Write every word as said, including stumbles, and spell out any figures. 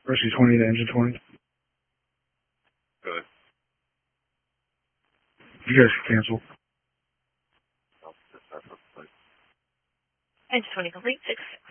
Mercy twenty to engine twenty. Good. You guys can cancel. I'll set that up, like, Engine twenty complete, six six.